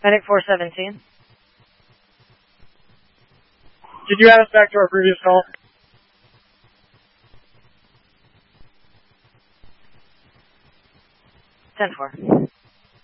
Medic 417. Could you add us back to our previous call? 10-4.